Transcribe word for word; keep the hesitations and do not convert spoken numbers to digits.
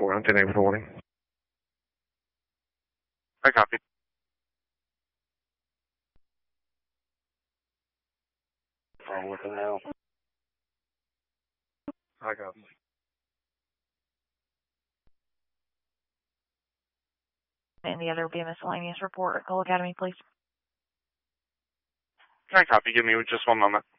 around ten eight forty. I copy. Oh, what the hell? I copy. Any other be a miscellaneous report at Cole Academy, please? I copy. Give me just one moment.